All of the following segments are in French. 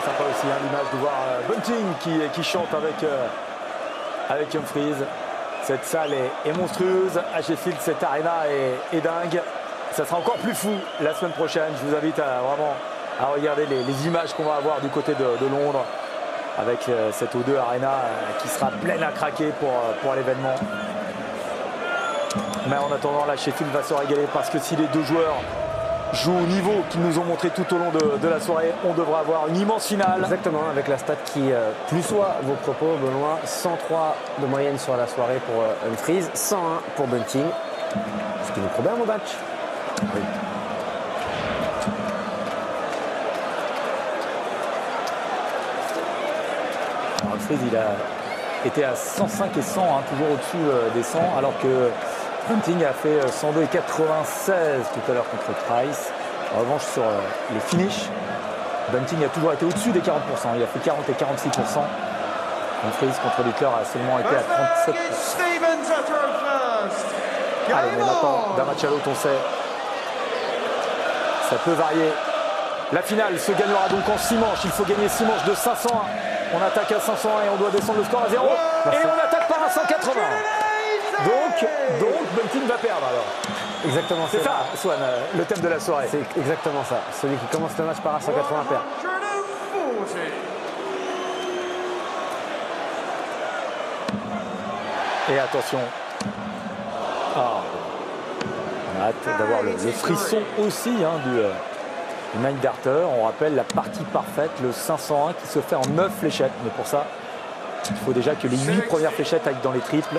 sympa aussi hein, l'image de voir Bunting qui chante avec Humphries. Cette salle est monstrueuse. À Sheffield, cette arena est dingue. Ça sera encore plus fou la semaine prochaine. Je vous invite vraiment à regarder les images qu'on va avoir du côté de Londres avec cette O2 Arena qui sera pleine à craquer pour l'événement. Mais en attendant, là, Sheffield va se régaler parce que si les deux joueurs jouent au niveau qu'ils nous ont montré tout au long de la soirée, on devra avoir une immense finale. Exactement, avec la stat qui plus soit vos propos, Benoît. 103 de moyenne sur la soirée pour Humphries, 101 pour Bunting. Ce qui nous promet un bon match. Oui. Humphries, il a été à 105 et 100, hein, toujours au-dessus des 100, alors que Bunting a fait 102 et 96 tout à l'heure contre Price. En revanche, sur les finishes, Bunting a toujours été au-dessus des 40%. Il a fait 40 et 46%. Humphries contre Littler a seulement été à 37%. Allez, mais maintenant, d'un match à l'autre, on sait, ça peut varier. La finale se gagnera donc en 6 manches. Il faut gagner 6 manches de 501. On attaque à 501 et on doit descendre le score à 0. Et on attaque par un 180. Donc Bunting va perdre alors. Exactement, c'est ça, Swan, le thème de la soirée. C'est exactement ça. Celui qui commence le match par un 180 perd. Et attention. On a hâte d'avoir le frisson aussi hein, du Nine Darter. On rappelle la partie parfaite, le 501 qui se fait en 9 fléchettes. Mais pour ça, il faut déjà que les 8 premières fléchettes aillent dans les triples.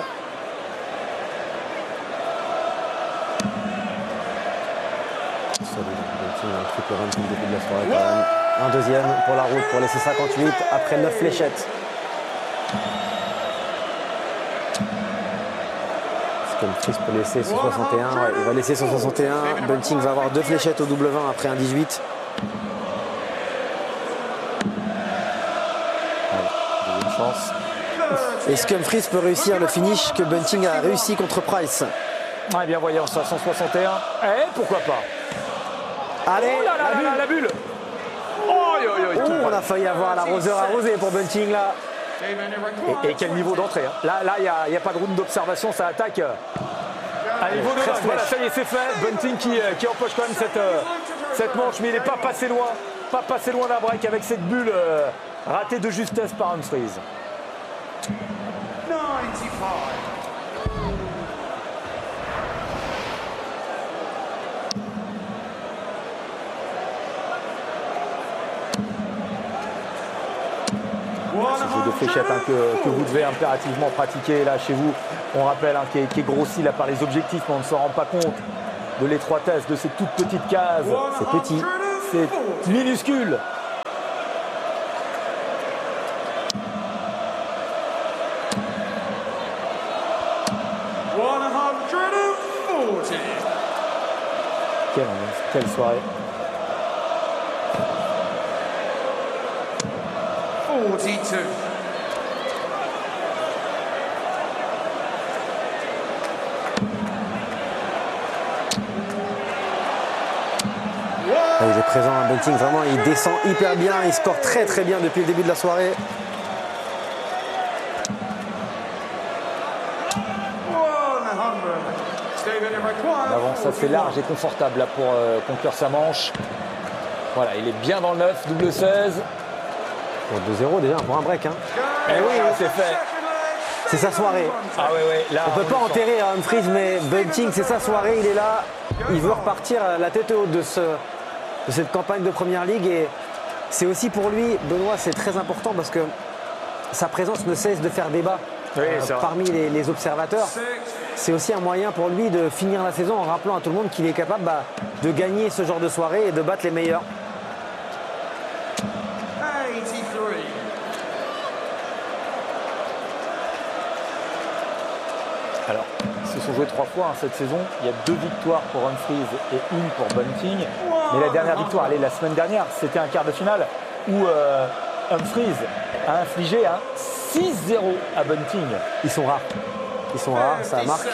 Un triple run depuis le début de la soirée quand même. Un deuxième pour la route pour laisser 58 après 9 fléchettes. Humphries peut laisser son 61. Ouais, il va laisser son 61. Bunting va avoir 2 fléchettes au double 20 après un 18. Une chance. Est-ce que Humphries peut réussir le finish que Bunting a réussi contre Price? Ouais, bien voyant ça, 161. Eh, pourquoi pas? Allez, oh là là, la bulle. On a failli avoir l'arroseur arrosé pour Bunting là. Et quel niveau d'entrée hein. Là, il n'y a pas de route d'observation, ça attaque à niveau de base. Voilà, ça y est, c'est fait. Bunting qui empoche quand même cette manche, mais il n'est pas passé loin. Pas passé loin d'un break avec cette bulle ratée de justesse par Humphries. 95. Ce jeu de fléchette hein, que vous devez impérativement pratiquer là chez vous. On rappelle hein, qui est grossi là par les objectifs, mais on ne se rend pas compte de l'étroitesse de ces toutes petites cases. C'est petit, c'est minuscule. Quelle soirée. 42. Il est présent à Bunting, vraiment il descend hyper bien, il score très très bien depuis le début de la soirée. L'avance assez large et confortable là, pour conclure sa manche. Voilà, il est bien dans le 9, double 16. Pour 2-0 déjà pour un break. Hein. Et oui, c'est fait. C'est sa soirée. Ah ouais, là, on ne peut pas enterrer Humphries, mais Bunting, c'est sa soirée, il est là. Il veut repartir la tête haute de cette campagne de Première Ligue. Et c'est aussi pour lui, Benoît, c'est très important parce que sa présence ne cesse de faire débat parmi les observateurs. C'est aussi un moyen pour lui de finir la saison en rappelant à tout le monde qu'il est capable de gagner ce genre de soirée et de battre les meilleurs. Alors, ils se sont joués 3 fois hein, cette saison. Il y a 2 victoires pour Humphries et 1 pour Bunting. Mais la dernière victoire, la semaine dernière, c'était un quart de finale où Humphries a infligé un 6-0 à Bunting. Ils sont rares. Ils sont rares, ça marque.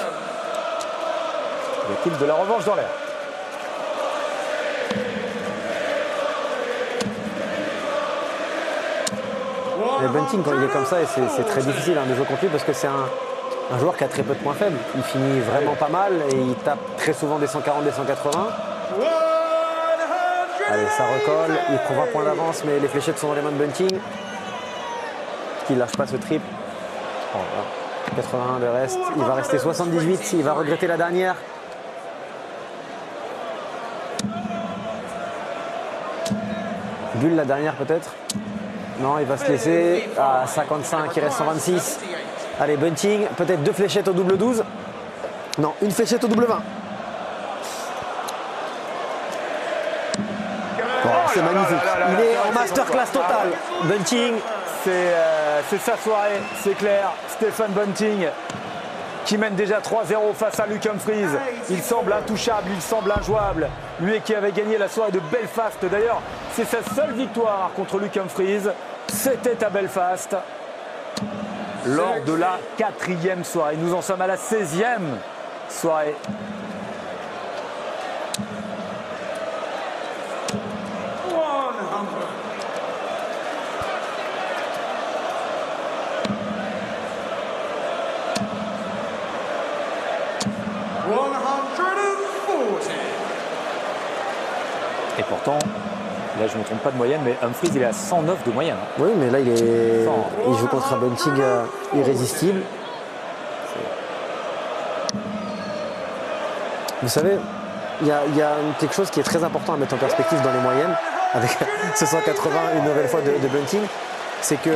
Y a-t-il de la revanche dans l'air? Mais Bunting, quand il est comme ça, c'est très difficile de jouer contre lui parce que c'est un joueur qui a très peu de points faibles. Il finit vraiment pas mal et il tape très souvent des 140, des 180. Allez, ça recolle. Il prend 20 points d'avance, mais les fléchettes sont dans les mains de Bunting. Qui lâche pas ce triple. Oh, voilà. 81 de reste. Il va rester 78. Il va regretter la dernière. Bulle la dernière peut-être. Non, il va se laisser à 55. Il reste 126. Allez, Bunting. Peut-être 2 fléchettes au double 12. Non, une fléchette au double 20. Oh, c'est magnifique. Il est en masterclass total. Bunting. C'est sa soirée, c'est clair. Stephen Bunting qui mène déjà 3-0 face à Luke Humphries. Il semble intouchable, il semble injouable. Lui qui avait gagné la soirée de Belfast. D'ailleurs, c'est sa seule victoire contre Luke Humphries. C'était à Belfast lors de la 4e soirée. Nous en sommes à la 16e soirée. Et pourtant, là je ne me trompe pas de moyenne, mais Humphries il est à 109 de moyenne. Oui, mais là il joue contre un Bunting irrésistible. Vous savez, il y a quelque chose qui est très important à mettre en perspective dans les moyennes, avec ce 180 une nouvelle fois de Bunting, c'est que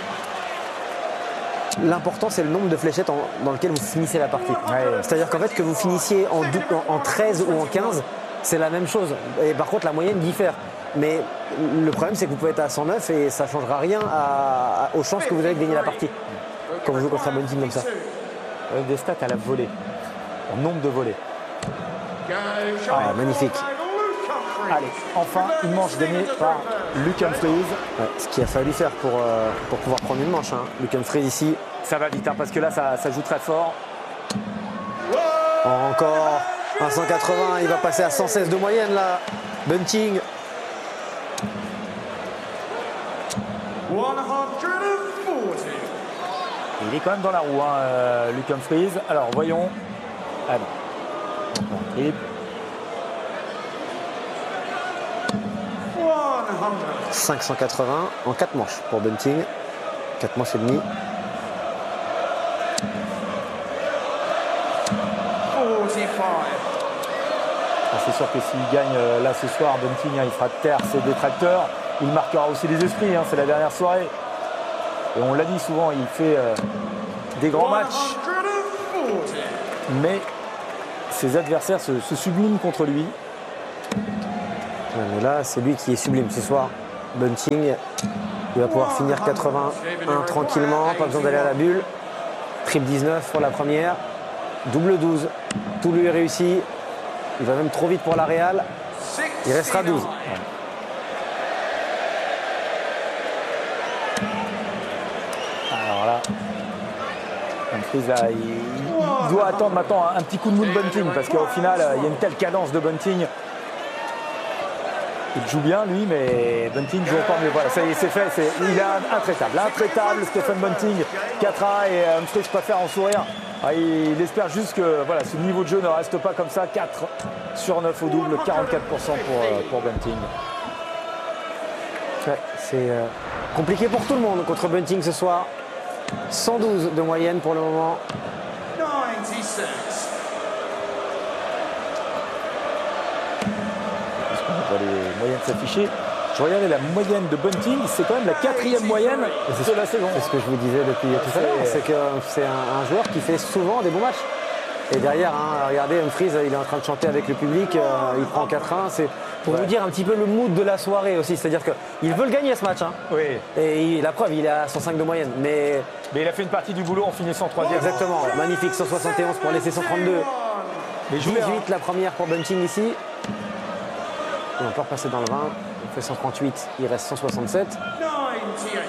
l'important c'est le nombre de fléchettes dans lequel vous finissez la partie. Ouais. C'est-à-dire qu'en fait que vous finissiez en 13 ou en 15, c'est la même chose. Et par contre la moyenne diffère. Mais le problème c'est que vous pouvez être à 109 et ça ne changera rien aux chances que vous avez de gagner la partie. Quand vous jouez contre un Bunting comme ça. Des stats à la volée, en nombre de volées. Ah, magnifique. Allez, enfin une manche gagnée par Luke Humphries. Ouais, ce qu'il a fallu faire pour pouvoir prendre une manche. Luke Humphries ici. Ça va vite parce que là ça joue très fort. Encore un 180, il va passer à 116 de moyenne là. Bunting. Il est quand même dans la roue, Luke Humphries. Alors voyons. Ah non. 580 en 4 manches pour Bunting. 4 manches et demi. C'est sûr que s'il gagne là ce soir, Bunting, il fera taire ses détracteurs. Il marquera aussi les esprits, c'est la dernière soirée. Et on l'a dit souvent, il fait des grands matchs. Mais ses adversaires se subliment contre lui. Mais là, c'est lui qui est sublime ce soir. Bunting, il va pouvoir finir 81 tranquillement, pas besoin d'aller à la bulle. Triple 19 pour la première. Double 12, tout lui est réussi. Il va même trop vite pour la Real. Il restera 12. Alors là, Humphries, là, il doit attendre maintenant un petit coup de mou de Bunting parce qu'au final, il y a une telle cadence de Bunting. Il joue bien lui, mais Bunting joue encore mieux. Voilà, ça y est, c'est fait. Il est intraitable. Intraitable, Stephen Bunting. 4-1 et Humphries préfère en sourire. Il espère juste que voilà, ce niveau de jeu ne reste pas comme ça. 4 sur 9 au double, 44% pour Bunting. Ouais, c'est compliqué pour tout le monde contre Bunting ce soir. 112 de moyenne pour le moment. 96. On voit les moyennes s'afficher. Je regardais la moyenne de Bunting, c'est quand même la 4e moyenne de la saison. C'est ce que je vous disais depuis tout à l'heure, c'est que c'est un joueur qui fait souvent des bons matchs. Et derrière, regardez, Humphries, il est en train de chanter avec le public, il prend 4-1. C'est pour vous dire un petit peu le mood de la soirée aussi. C'est-à-dire qu'il veut le gagner ce match. Oui. Et la preuve, il est à 105 de moyenne. Mais il a fait une partie du boulot en finissant 3e. Exactement, magnifique, 171 pour laisser 132. Mais 18 la première pour Bunting ici. Il va encore passer dans le 20. Il fait 138, il reste 167. 98.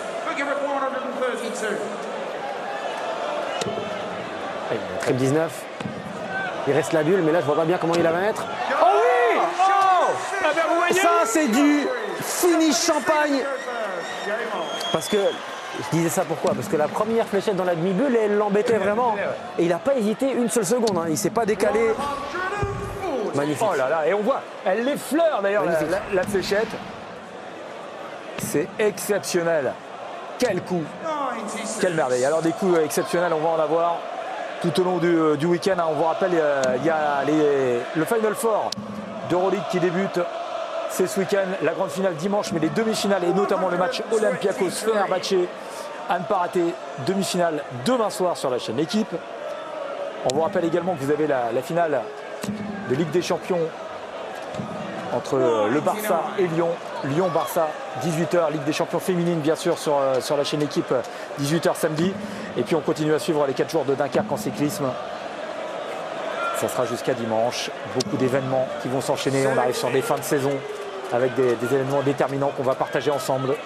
Triple 19. Il reste la bulle, mais là je vois pas bien comment il la va mettre. Oh oui! Oh! Ah ben vous voyez! Ça c'est du finish champagne. Parce que Je disais ça pourquoi? Parce que la première fléchette dans la demi-bulle, elle l'embêtait vraiment. Et il n'a pas hésité une seule seconde. Hein. Il ne s'est pas décalé. Magnifique. Oh là là, et on voit, elle l'effleure d'ailleurs la fléchette. C'est exceptionnel. Quel coup, quelle merveille. Alors des coups exceptionnels, on va en avoir tout au long du week-end. Hein. On vous rappelle, il y a le Final Four d'Euroleague qui débute. C'est ce week-end, la grande finale dimanche, mais les demi-finales et notamment le match Olympiakos-Fenerbahçe à ne pas rater. Demi-finale demain soir sur la chaîne Équipe. On vous rappelle également que vous avez la finale de Ligue des Champions entre le Barça et Lyon. Lyon-Barça, 18h, Ligue des Champions féminine bien sûr sur la chaîne Équipe, 18h samedi. Et puis on continue à suivre les 4 jours de Dunkerque en cyclisme. Ça sera jusqu'à dimanche. Beaucoup d'événements qui vont s'enchaîner. On arrive sur des fins de saison avec des événements déterminants qu'on va partager ensemble.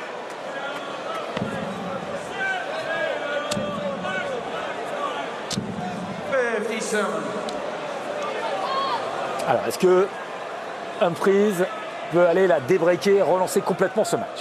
Alors, est-ce que Humphries peut aller la débreaker, relancer complètement ce match?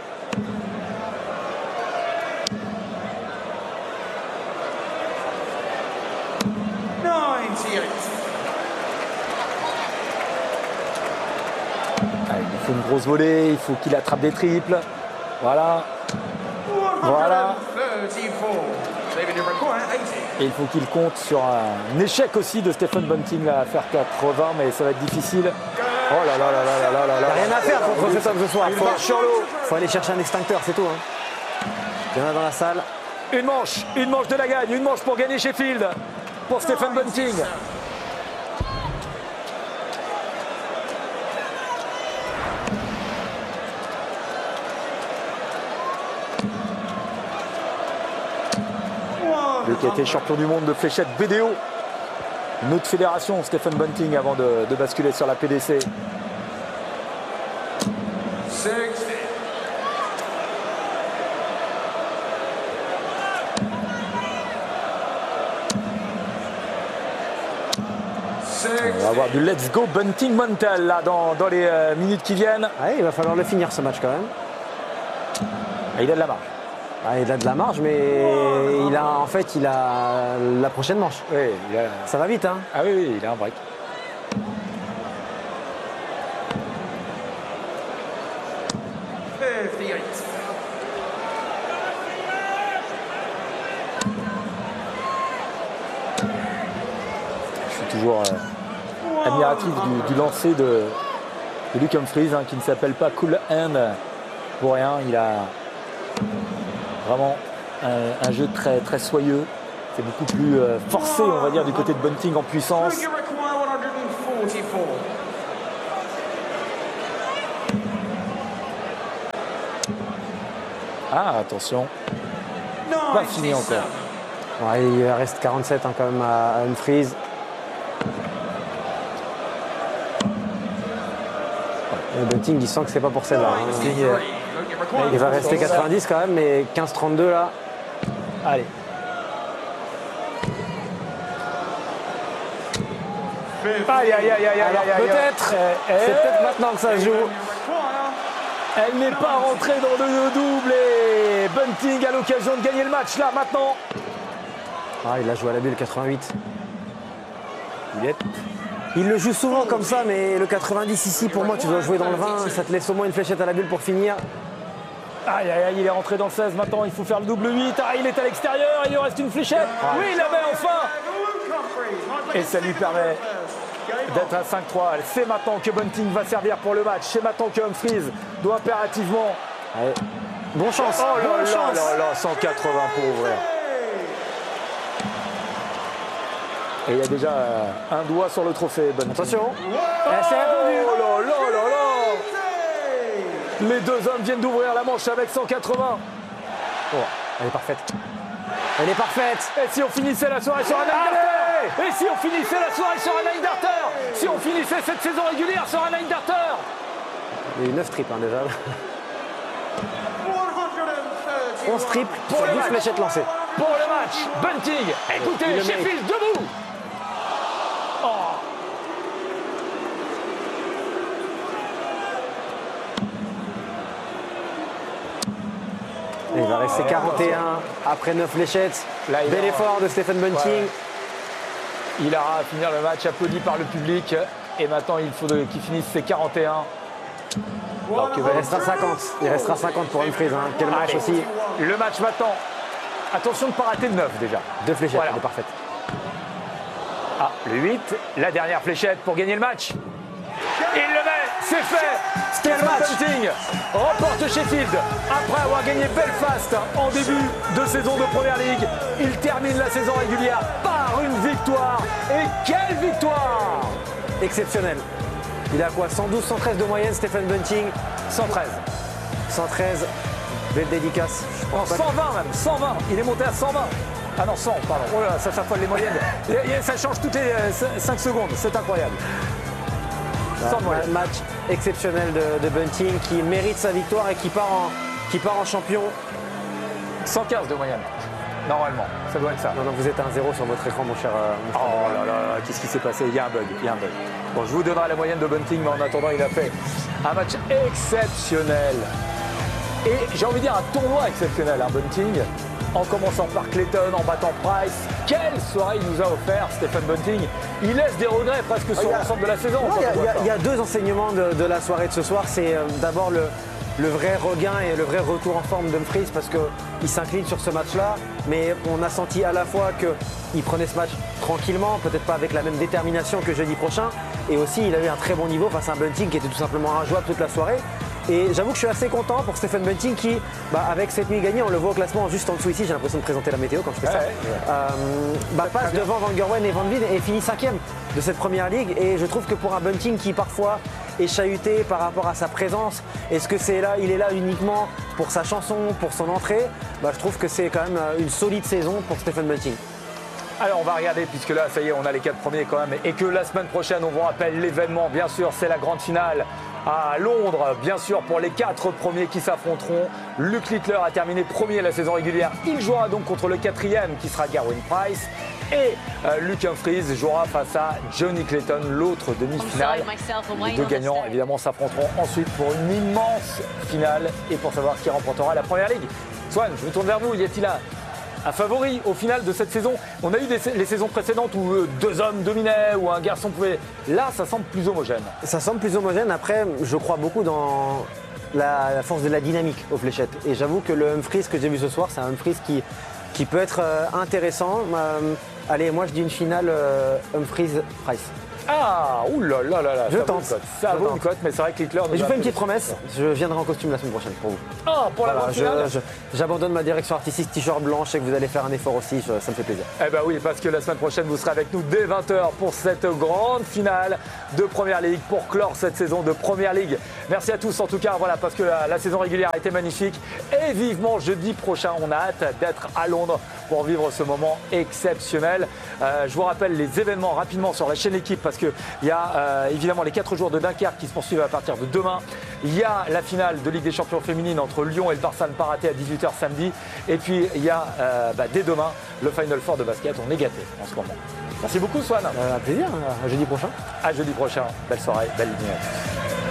Allez, il faut une grosse volée, il faut qu'il attrape des triples. Voilà. Voilà. Et il faut qu'il compte sur un échec aussi de Stephen Bunting à faire 80, mais ça va être difficile. Oh là là là là là là là. Il n'y a rien à faire contre cet homme ce soir. Il marche sur l'eau. Il faut aller chercher un extincteur, c'est tout. Hein. Il y en a dans la salle. Une manche de la gagne, une manche pour gagner Sheffield, pour Stephen Bunting. Lui qui a été champion du monde de fléchette BDO. Une autre fédération, Stephen Bunting, avant de basculer sur la PDC. On va avoir du Let's Go Bunting Montel là dans les minutes qui viennent. Ouais, il va falloir le finir ce match quand même. Et il a de la marge. Ah, il a de la marge, mais il a la prochaine manche. Oui, ça va vite, hein? Ah oui, il a un break. Je suis toujours admiratif du lancer de Luke Humphries, hein, qui ne s'appelle pas Cool Hand pour rien. Il a vraiment un jeu très, très soyeux. C'est beaucoup plus forcé, on va dire, du côté de Bunting en puissance. Ah, attention. Pas fini encore. Ouais, il reste 47 hein, quand même à Humphries. Bunting, il sent que c'est pas pour celle-là. Hein. Il va rester 90 quand même, mais 15-32 là. Allez. Aïe, aïe, aïe, aïe, Alors peut-être, c'est peut-être maintenant que ça se joue. Elle n'est pas rentrée dans le double et Bunting a l'occasion de gagner le match là, maintenant. Ah, il a joué à la bulle 88. Juliette. Il le joue souvent comme ça, mais le 90 ici, pour moi, tu dois jouer dans le 20. Ça te laisse au moins une fléchette à la bulle pour finir. Aïe, aïe, aïe, il est rentré dans le 16 maintenant, il faut faire le double 8. Ah, il est à l'extérieur, il lui reste une fléchette. Oui, il l'avait enfin. Et ça lui permet d'être à 5-3. C'est maintenant que Bunting va servir pour le match. C'est maintenant que Humphries doit impérativement. Allez. Bon chance. Oh là bonne là chance. là là, 180 pour ouvrir. Et il y a déjà un doigt sur le trophée, Bunting. Attention. C'est répondu. Oh là là là là. Les deux hommes viennent d'ouvrir la manche avec 180. Oh, elle est parfaite. Elle est parfaite. Et si on finissait la soirée sur un nine-darter? Et si on finissait la soirée sur un nine-darter? Si on finissait cette saison régulière sur un nine-darter? Il y a eu 9 triples hein, déjà. 11 triples Pour sur le 12 match. fléchettes lancées. Pour le match, Bunting. Écoutez, Il le Sheffield debout. Oh. Et il va rester 41 après 9 fléchettes. Là, il Bel aura- effort de Stephen Bunting. Ouais. Il aura à finir le match applaudi par le public. Et maintenant, il faut qu'il finisse ses 41. Alors que Il restera 50. Il restera 50 pour Humphries. Hein. Quel match Allez, aussi. le match maintenant. Attention de ne pas rater le 9 déjà. 2 fléchettes, Voilà. elle est parfaite. Ah, le 8, la dernière fléchette pour gagner le match. Il le met, c'est fait. Quel Stephen match. Bunting remporte Sheffield après avoir gagné Belfast en début de saison de Première League. Il termine la saison régulière par une victoire. Et quelle victoire! Exceptionnel. Il a quoi 112, 113 de moyenne, Stephen Bunting. 113. 113. Belle dédicace. Je Non, pense pas 120 même, 120. Il est monté à 120. Ah non, 100, pardon. Oh là là, ça s'affole les moyennes. Ça change toutes les 5 secondes. C'est incroyable. 100 de moyenne. Un match exceptionnel de Bunting qui mérite sa victoire et qui part en champion. 115 de moyenne. Normalement, ça doit être ça. Non, non, vous êtes à 1-0 sur votre écran, mon cher. Oh là là, qu'est-ce qui s'est passé? Il y a un bug, il y a un bug. Bon, je vous donnerai la moyenne de Bunting, mais en attendant, il a fait un match exceptionnel. Et j'ai envie de dire un tournoi exceptionnel, hein, Bunting. En commençant par Clayton, en battant Price. Quelle soirée il nous a offert, Stephen Bunting. Il laisse des regrets presque sur l'ensemble de la saison. Non, quand on voit ça. il y a deux enseignements de la soirée de ce soir. C'est d'abord le vrai regain et le vrai retour en forme d'Humphries parce qu'il s'incline sur ce match-là. Mais on a senti à la fois qu'il prenait ce match tranquillement, peut-être pas avec la même détermination que jeudi prochain. Et aussi, il a eu un très bon niveau face à un Bunting qui était tout simplement injouable toute la soirée. Et j'avoue que je suis assez content pour Stephen Bunting qui, avec cette nuit gagnée, on le voit au classement juste en dessous ici, j'ai l'impression de présenter la météo quand je fais ça, passe devant Van Gerwen et Van Vliet et finit 5e de cette première ligue. Et je trouve que pour un Bunting qui parfois est chahuté par rapport à sa présence, est-ce que il est là uniquement pour sa chanson, pour son entrée, je trouve que c'est quand même une solide saison pour Stephen Bunting. Alors on va regarder, puisque là, ça y est, on a les 4 premiers quand même. Et que la semaine prochaine, on vous rappelle l'événement, bien sûr, c'est la grande finale à Londres, bien sûr, pour les 4 premiers qui s'affronteront. Luke Littler a terminé premier la saison régulière. Il jouera donc contre le 4e qui sera Gerwyn Price. Et Luke Humphries jouera face à Johnny Clayton, l'autre demi-finale. Les deux gagnants, évidemment, s'affronteront ensuite pour une immense finale et pour savoir qui remportera la Première Ligue. Swan, je me tourne vers vous. Y a-t-il un favori au final de cette saison? On a eu les saisons précédentes où 2 hommes dominaient, où un garçon pouvait... Là, ça semble plus homogène. Ça semble plus homogène. Après, je crois beaucoup dans la force de la dynamique aux fléchettes. Et j'avoue que le Humphries que j'ai vu ce soir, c'est un Humphries qui peut être intéressant. Allez, moi je dis une finale Humphries-Price. Ah, oulala, Je ça tente. vaut une cote. Ça Je vaut tente. une cote, mais c'est vrai que Littler... Et je vous fais une petite promesse, je viendrai en costume la semaine prochaine pour vous. Ah, pour la Voilà, grande finale. j'abandonne ma direction artistique t-shirt blanc, je sais que vous allez faire un effort aussi, ça me fait plaisir. Eh ben oui, parce que la semaine prochaine, vous serez avec nous dès 20h pour cette grande finale de Première Ligue, pour clore cette saison de Première Ligue. Merci à tous en tout cas, voilà, parce que la saison régulière a été magnifique. Et vivement jeudi prochain, on a hâte d'être à Londres pour vivre ce moment exceptionnel. Je vous rappelle les événements rapidement sur la chaîne L'équipe, parce qu'il y a évidemment les 4 jours de Dunkerque qui se poursuivent à partir de demain. Il y a la finale de Ligue des Champions féminine entre Lyon et le Barça de Paraté à 18h samedi. Et puis il y a dès demain le Final Four de basket. On est gâtés en ce moment. Merci beaucoup Swan. À plaisir, à jeudi prochain. À jeudi prochain. Belle soirée, belle nuit à tous.